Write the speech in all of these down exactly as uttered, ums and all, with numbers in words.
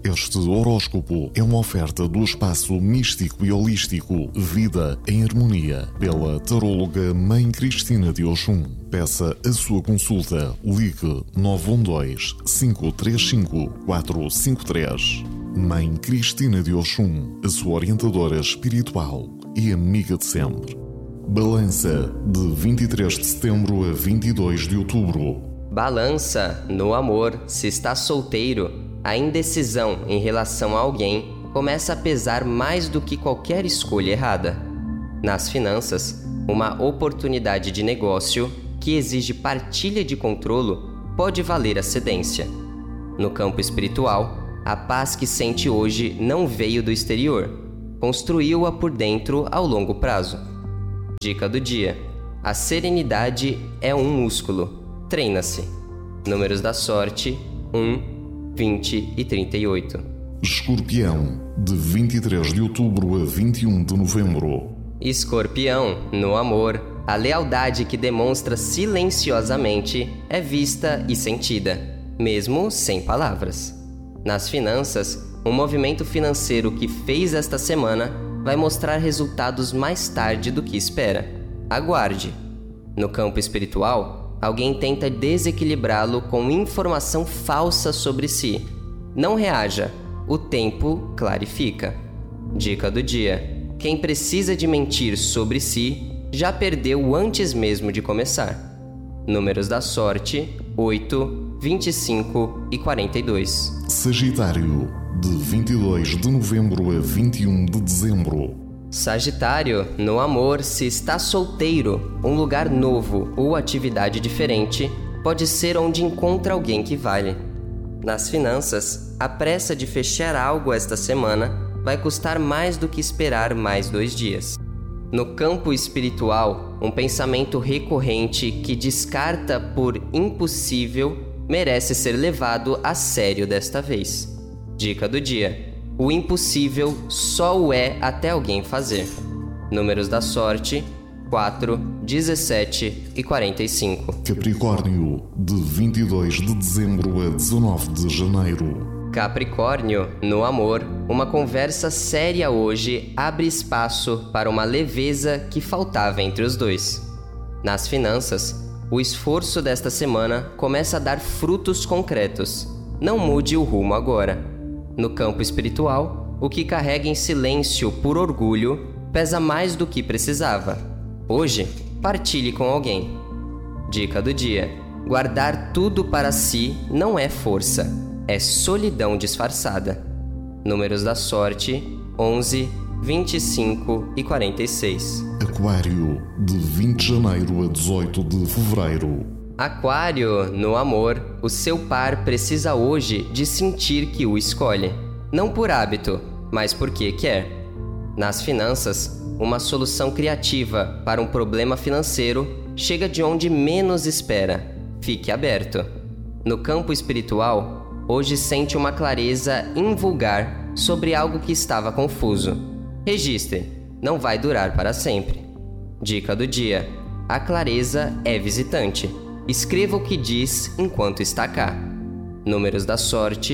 Este horóscopo é uma oferta do espaço místico e holístico Vida em Harmonia, pela taróloga Mãe Cristina de Oxum. Peça a sua consulta. Ligue nove um dois, cinco três cinco, quatro cinco três. Mãe Cristina de Oxum, a sua orientadora espiritual e amiga de sempre. Balança, de vinte e três de setembro a vinte e dois de outubro. Balança, no amor, se está solteiro, a indecisão em relação a alguém começa a pesar mais do que qualquer escolha errada. Nas finanças, uma oportunidade de negócio que exige partilha de controlo pode valer a cedência. No campo espiritual, a paz que sente hoje não veio do exterior, construiu-a por dentro ao longo prazo. Dica do dia: a serenidade é um músculo, treina-se. Números da sorte: um, vinte e trinta e oito. Escorpião, de vinte e três de outubro a vinte e um de novembro. Escorpião, no amor, a lealdade que demonstra silenciosamente é vista e sentida, mesmo sem palavras. Nas finanças, um movimento financeiro que fez esta semana vai mostrar resultados mais tarde do que espera. Aguarde. No campo espiritual, alguém tenta desequilibrá-lo com informação falsa sobre si. Não reaja, o tempo clarifica. Dica do dia: quem precisa de mentir sobre si já perdeu antes mesmo de começar. Números da sorte: oito, vinte e cinco e quarenta e dois. Sagitário, de vinte e dois de novembro a vinte e um de dezembro. Sagitário, no amor, se está solteiro, um lugar novo ou atividade diferente pode ser onde encontra alguém que vale. Nas finanças, a pressa de fechar algo esta semana vai custar mais do que esperar mais dois dias. No campo espiritual, um pensamento recorrente que descarta por impossível merece ser levado a sério desta vez. Dica do dia: o impossível só o é até alguém fazer. Números da sorte: quatro, dezessete e quarenta e cinco. Capricórnio, de vinte e dois de dezembro a dezanove de janeiro. Capricórnio, no amor, uma conversa séria hoje abre espaço para uma leveza que faltava entre os dois. Nas finanças, o esforço desta semana começa a dar frutos concretos. Não mude o rumo agora. No campo espiritual, o que carrega em silêncio por orgulho pesa mais do que precisava. Hoje, partilhe com alguém. Dica do dia: guardar tudo para si não é força, é solidão disfarçada. Números da sorte: onze, vinte e cinco e quarenta e seis. Aquário, de vinte de janeiro a dezoito de fevereiro. Aquário, no amor, o seu par precisa hoje de sentir que o escolhe. Não por hábito, mas porque quer. Nas finanças, uma solução criativa para um problema financeiro chega de onde menos espera. Fique aberto. No campo espiritual, hoje sente uma clareza invulgar sobre algo que estava confuso. Registre, não vai durar para sempre. Dica do dia: a clareza é visitante. Escreva o que diz enquanto está cá. Números da sorte: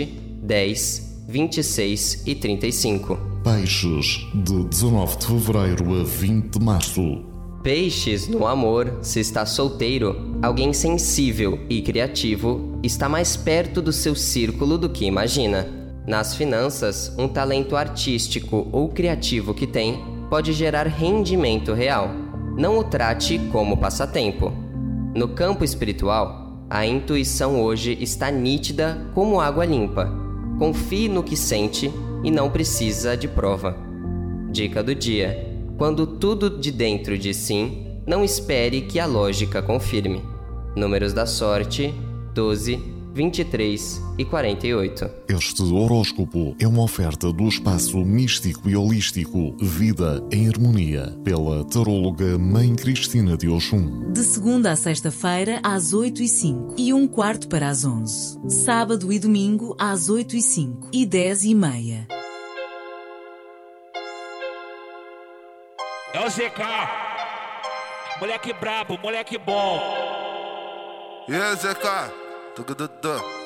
dez, vinte e seis e trinta e cinco. Peixes, de dezanove de fevereiro a vinte de março. Peixes, no amor, se está solteiro, alguém sensível e criativo está mais perto do seu círculo do que imagina. Nas finanças, um talento artístico ou criativo que tem pode gerar rendimento real. Não o trate como passatempo. No campo espiritual, a intuição hoje está nítida como água limpa. Confie no que sente e não precisa de prova. Dica do dia: quando tudo de dentro diz sim, não espere que a lógica confirme. Números da sorte: doze, vinte e três e quarenta e oito. Este horóscopo é uma oferta do espaço místico e holístico Vida em Harmonia, pela taróloga Mãe Cristina de Oxum. De segunda a sexta-feira, às oito e cinco e um quarto para as onze. Sábado e domingo, às oito e cinco e dez e meia. É o Z K, moleque brabo, moleque bom. E aí, Z K? Tugu, tugu, tugu.